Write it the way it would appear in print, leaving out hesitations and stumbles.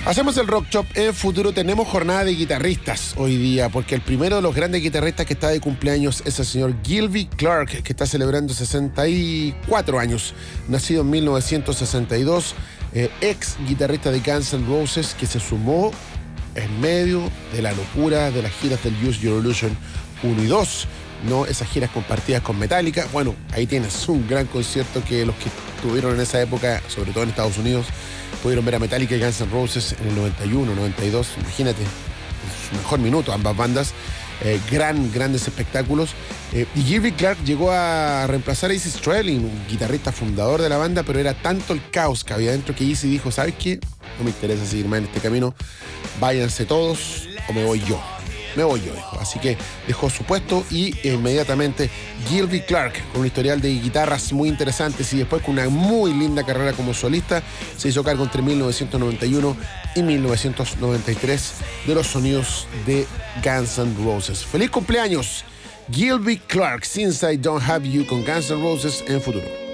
Hacemos el Rock Shop en Futuro. Tenemos jornada de guitarristas hoy día, porque el primero de los grandes guitarristas que está de cumpleaños es el señor Gilby Clarke, que está celebrando 64 años. Nacido en 1962, ex guitarrista de Guns N' Roses, que se sumó en medio de la locura de las giras del Use Your Illusion 1 y 2. No esas giras compartidas con Metallica. Bueno, ahí tienes un gran concierto que los que tuvieron en esa época, sobre todo en Estados Unidos, pudieron ver a Metallica y Guns N' Roses en el 91, 92. Imagínate, su mejor minuto, ambas bandas. Grandes espectáculos. Y Gilby Clarke llegó a reemplazar a Izzy Stradlin, un guitarrista fundador de la banda, pero era tanto el caos que había dentro que Izzy dijo: ¿sabes qué? No me interesa seguir más en este camino. Váyanse todos o me voy yo. Me voy yo, dijo. Así que dejó su puesto y inmediatamente Gilby Clarke, con un historial de guitarras muy interesantes y después con una muy linda carrera como solista, se hizo cargo entre 1991 y 1993 de los sonidos de Guns N' Roses. ¡Feliz cumpleaños, Gilby Clarke! Since I Don't Have You con Guns N' Roses en Futuro.